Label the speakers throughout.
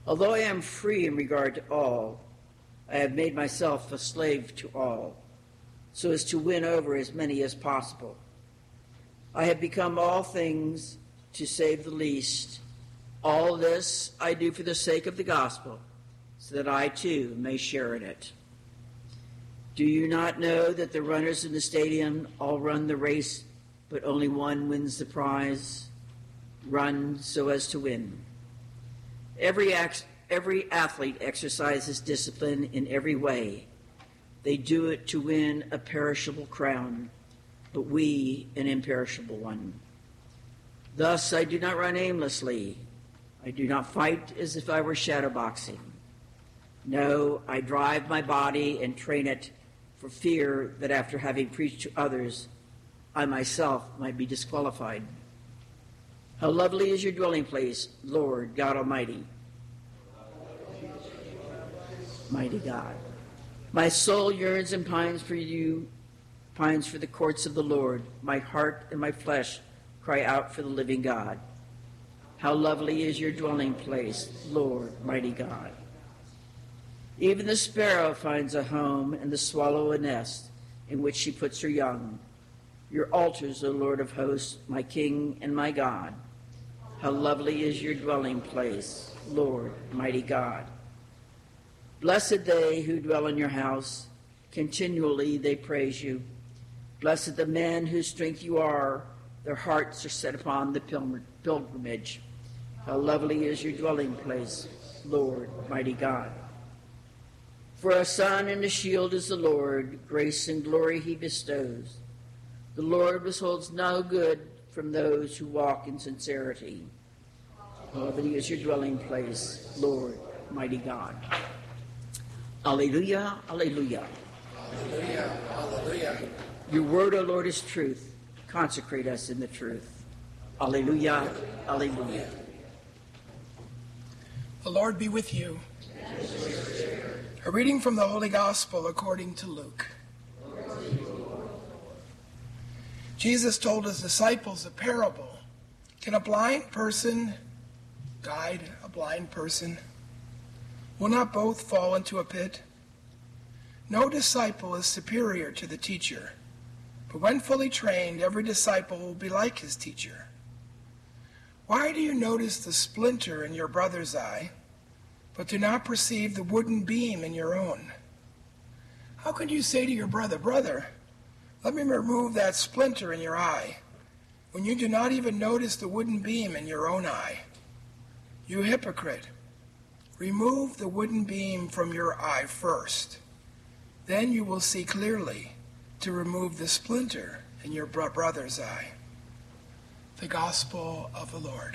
Speaker 1: Although I am free in regard to all, I have made myself a slave to all, so as to win over as many as possible. I have become all things to save the least. All this I do for the sake of the gospel, so that I too may share in it. Do you not know that the runners in the stadium all run the race, but only one wins the prize? Run so as to win. Every athlete exercises discipline in every way. They do it to win a perishable crown, but we an imperishable one. Thus I do not run aimlessly. I do not fight as if I were shadowboxing. No, I drive my body and train it for fear that after having preached to others, I myself might be disqualified. How lovely is your dwelling place, Lord God Almighty. Mighty God. My soul yearns and pines for you, pines for the courts of the Lord. My heart and my flesh cry out for the living God. How lovely is your dwelling place, Lord, mighty God. Even the sparrow finds a home, and the swallow a nest in which she puts her young. Your altars, O Lord of hosts, my King and my God. How lovely is your dwelling place, Lord, mighty God. Blessed they who dwell in your house, continually they praise you. Blessed the men whose strength you are, their hearts are set upon the pilgrimage. How lovely is your dwelling place, Lord, mighty God. For a sun and a shield is the Lord, grace and glory he bestows. The Lord withholds no good from those who walk in sincerity. How lovely is your dwelling place, Lord, mighty God. Alleluia, alleluia.
Speaker 2: Alleluia, alleluia.
Speaker 1: Your word, O Lord, is truth. Consecrate us in the truth. Alleluia, alleluia.
Speaker 2: The Lord be with you. A reading from the Holy Gospel according to Luke. Jesus told his disciples a parable. Can a blind person guide a blind person? Will not both fall into a pit? No disciple is superior to the teacher, but when fully trained, every disciple will be like his teacher. Why do you notice the splinter in your brother's eye, but do not perceive the wooden beam in your own? How could you say to your brother, "Brother, let me remove that splinter in your eye," when you do not even notice the wooden beam in your own eye? You hypocrite, remove the wooden beam from your eye first. Then you will see clearly to remove the splinter in your brother's eye. The Gospel of the Lord.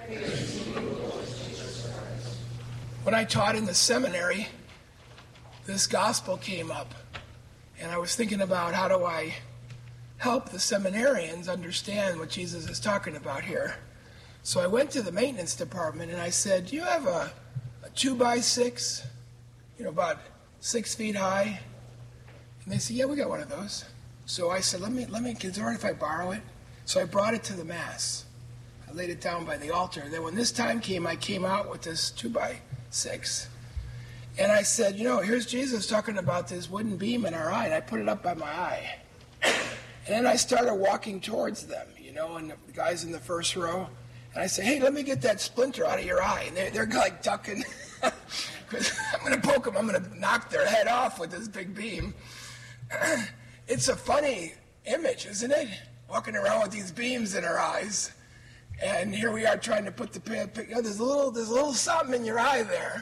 Speaker 2: When I taught in the seminary, this gospel came up, and I was thinking about how do I help the seminarians understand what Jesus is talking about here. So I went to the maintenance department and I said, "Do you have a 2x6, about 6 feet high?" And they said, "Yeah, we got one of those." So I said, let me, is it all right if I borrow it? So I brought it to the Mass. I laid it down by the altar. And then when this time came, I came out with this 2x6. And I said, here's Jesus talking about this wooden beam in our eye. And I put it up by my eye. And then I started walking towards them, and the guys in the first row. And I said, "Hey, let me get that splinter out of your eye." And they're like ducking. Because I'm going to poke them. I'm going to knock their head off with this big beam. It's a funny image, isn't it? Walking around with these beams in our eyes. And here we are trying to put there's a little something in your eye there.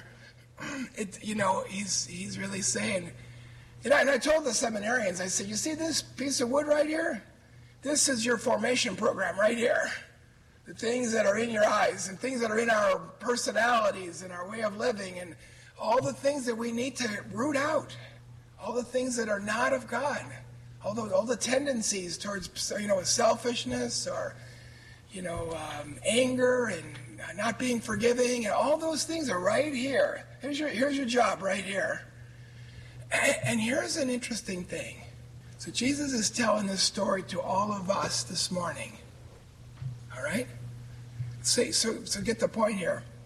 Speaker 2: He's really saying, and I told the seminarians, I said, "You see this piece of wood right here? This is your formation program right here. The things that are in your eyes and things that are in our personalities and our way of living and all the things that we need to root out, all the things that are not of God, all the tendencies towards selfishness or anger and not being forgiving, and all those things are right here. Here's your job right here." And here's an interesting thing. So Jesus is telling this story to all of us this morning. All right? So get the point here.